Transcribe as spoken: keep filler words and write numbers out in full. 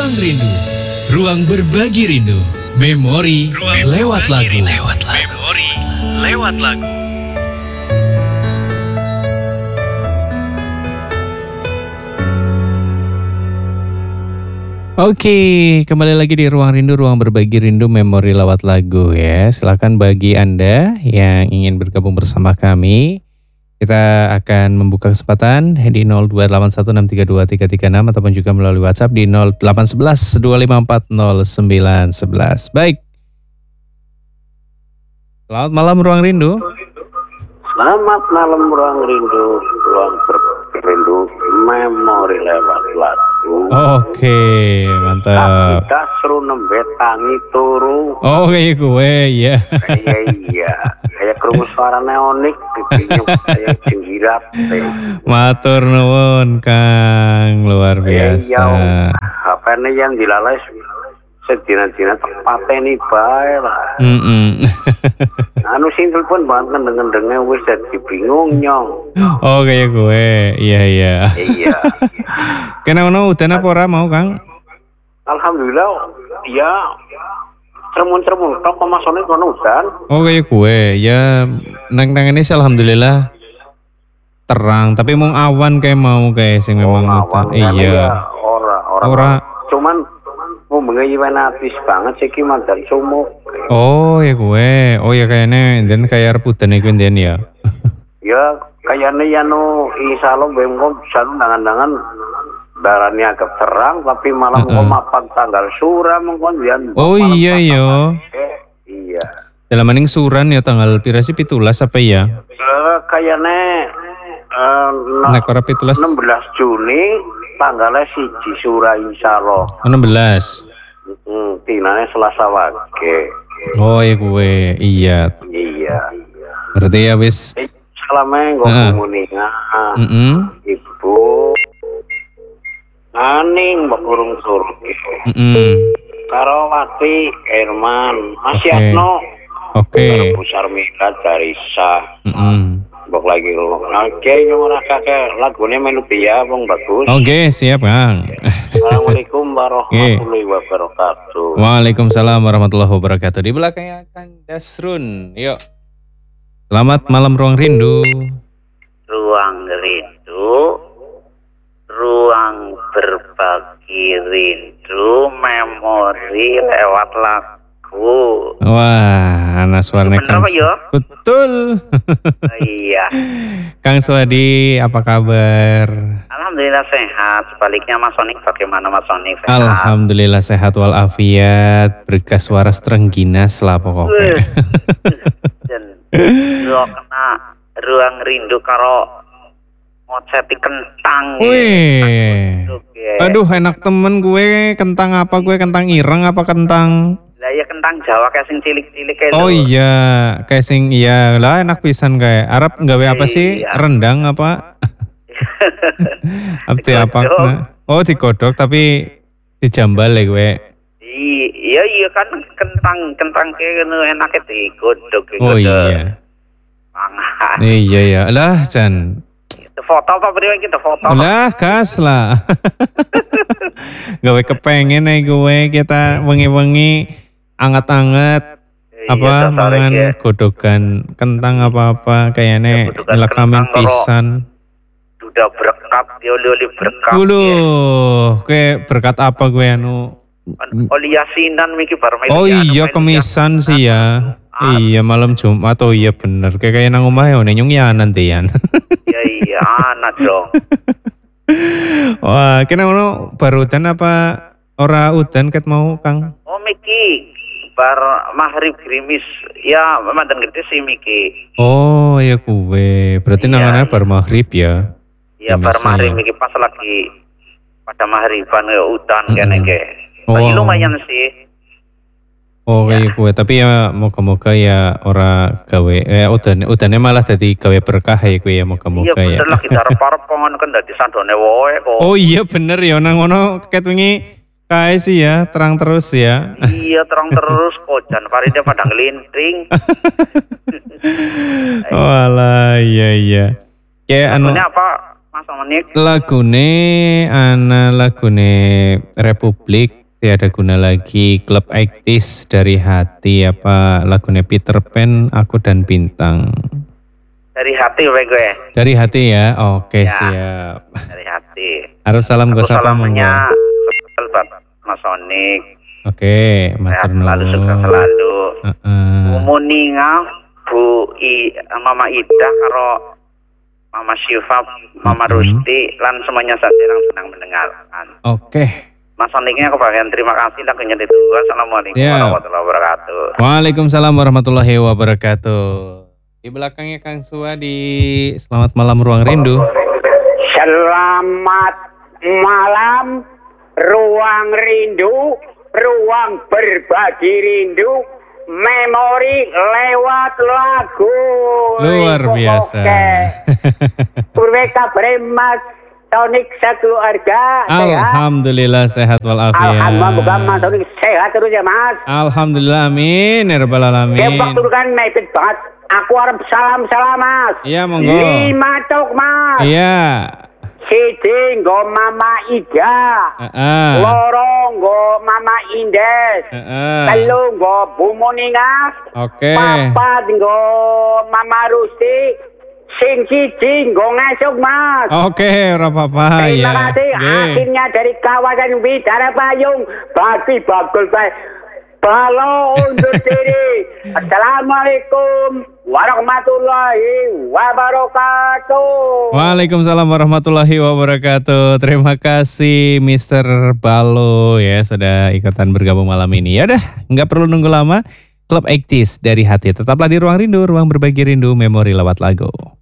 Ruang Rindu, ruang berbagi rindu. Memori ruang lewat lagu. Lewat lagu. Memori lewat lagu. Oke, kembali lagi di Ruang Rindu, ruang berbagi rindu, memori lewat lagu ya. Silakan bagi Anda yang ingin bergabung bersama kami, kita akan membuka kesempatan di nol dua delapan satu enam tiga dua tiga tiga enam ataupun juga melalui WhatsApp di nol delapan satu satu dua lima empat nol sembilan satu satu. Baik. Selamat malam Ruang Rindu. Selamat malam Ruang Rindu, ruang berbagi rindu, memori lewat lagu. Oke, mantap. Kita seru nembe tangi turu. Oh, kayak gue, ya. Iya iya, kayak kerungu suara neonik, pipinya kayak jenggirat. Matur nuwun Kang, luar biasa. Iya, H P-nya yang dilalai sedina-dina tempatnya bae lah. Mm-mm. Anu sing telepon banget ngendeng-ngendengnya wis dadi bingung nyong. Oh kayak gue, iya iya. Iya. Kena ono udan apa ora mau Kang? Alhamdulillah, ya cermun-cermun tok pemasone kono udan. Oh kayak gue, ya nang nang ini sih alhamdulillah terang, tapi mung awan kayak mau kayak sing memang oh, udan. Awan, iya. Ya, ora ora. Ora. Cuman mumpungnya iwanatis banget sih ki mandan sumuk. Oh ya gue, oh ya kayaknya dan kayak rebutan iku den ya. Ya kayaknya ya no insyaallah bengkok selalu dangan-dangan darahnya agak terang tapi malah uh-uh. kok mapan tanggal suram mengkon jan. Oh iya yo. Eh, iya. Dalam maning suran ya tanggal pira sih pitulas apa ya? Eh kayaknya eh nek ora pitulas enam belas Juni tanggalnya siji sura insyaallah. enam belas. Hmm, tinane Selasa wage. Oh iya gue, iya. Iya. Berarti ya wis. Salamnya nggo uh. kuninga. Heeh. Ibu. Aning mbok urung surut iki. Heeh. Karo Wati Herman, Mas okay. Yatno. Oke. Okay. Bu Sarmila Darisa. Heeh. Mbok lagi oke nyong ora kakek lagune melu piye wong bagus. Oke, okay, siap Kang. Assalamualaikum warahmatullahi wabarakatuh. Waalaikumsalam warahmatullahi wabarakatuh. Di belakangnya Kang Dasrun. Yuk. Selamat malam Ruang Rindu. Ruang Rindu, ruang berbagi rindu, memori lewat lagu. Wah, anak suaranya Kang. Ya? Betul. Oh, iya. Kang Swadi, apa kabar? Alhamdulillah sehat. Sebaliknya Mas Sonik, bagaimana Mas Sonik? Sehat? Alhamdulillah sehat walafiat. Berkas suara strengginas lah pokoknya. Yo kena ruang rindu karo ngoceti kentang. Wih. Aduh enak temen gue. Kentang apa gue? Kentang ireng apa kentang? Lah ya kentang Jawa kayak sing cilik-cilik kayak oh lho. Iya, kayak sing iya lah enak pisan kayak. Arab nggawe apa sih? Iya. Rendang apa? Apa apa? Oh digodok tapi dijambal ya gue. Iya iya kan kentang kentang kayak enaknya digodok. Oh iya. Pangan. Iya ya. Lah Jan. Itu foto apa beri kita foto? Lah gas lah. Gawe kepengen nih gue kita wengi-wengi anget-anget apa iya, mangan ya. Godokan kentang apa-apa kayaknya ya, nyelakamin pisan. Sudah berkat, oli-oli berkat. Dulu, ya. kayak berkat apa gue anu? Oli yasinan miki bareng. Oh iya kemisan sih ya. Ah. Iya malam Jumat oh iya bener. Kayak kayak nang omah ya nyung ya nanti yan. Iya iya anak dong. Wah, kena ngono baru udan apa ora udan ket mau Kang? Oh miki bar maghrib gerimis ya mantan gede sih miki. Oh ya kuwe berarti iya. Nangane bar maghrib ya? Iya bar maghrib miki pas lagi pada maghriban ya udan mm-hmm. kene ke. Oh. Tapi lumayan sih. Oh kayak kue, tapi ya moga-moga ya ora gawe, eh udan udannya malah jadi gawe berkah ya kue ya moga-moga ya. Iya bener lah kita harap-harap kongon kan dari sandone woe kok. Oh iya bener ya, nang ngono ket wingi kae sih ya, terang terus ya. Iya terang terus kok, jan parine pada ngelinting. Walah iya iya. Kayak anu. Maksudnya apa Mas Mas Onik? Lagune ana lagune Republik tiada guna lagi, Klub Ektis, Dari Hati, apa lagune Peter Pan, Aku dan Bintang. Dari hati gue. Dari hati ya, oke Ya. siap. Dari hati. Arep salam Aku gue sapa salamnya monggo. buat Mas Onik. Oke, Sehat matur selalu, sukses nuwun. selalu. Heeh. Umuninga Bu I, Mama Ida karo Mama Syifa, Mama Mm-mm. Rusti, lan semuanya saja yang sedang mendengarkan. Oke. Mas Oniknya kebagian terima kasih dan kenyang ditunggu. Assalamualaikum Ya. warahmatullahi wabarakatuh. Waalaikumsalam warahmatullahi wabarakatuh. Di belakangnya Kang Sua di Selamat Malam Ruang Rindu. Selamat malam, ruang rindu, ruang berbagi rindu, memori lewat lagu. Luar biasa. Purwe kabar Mas Tonik sekeluarga sehat. Alhamdulillah sehat walafiat. Alhamdulillah Mas Tonik sehat terus ya Mas. Alhamdulillah amin ya rabbal alamin. Kebak kan mepet banget. Aku harap salam-salam Mas. Iya monggo. Lima tok Mas. Iya. Siji nggo Mama Ida. Heeh. Loro nggo Mama Indes. Heeh. Telu nggo Bu Moninga. Oke. Papat nggo Mama Rusti. Sing siji nggo ngesuk Mas. Oke, ora apa-apa Terima ya. kasih. Nggih. Akhirnya dari kawasan Widara Payung, Bagi Bagul Bay. Balo undur diri. Assalamualaikum warahmatullahi wabarakatuh. Waalaikumsalam warahmatullahi wabarakatuh. Terima kasih mister Balo ya sudah ikutan bergabung malam ini. Ya udah, nggak perlu nunggu lama. Klub Ektis Dari Hati. Tetaplah di Ruang Rindu, ruang berbagi rindu, memori lewat lagu.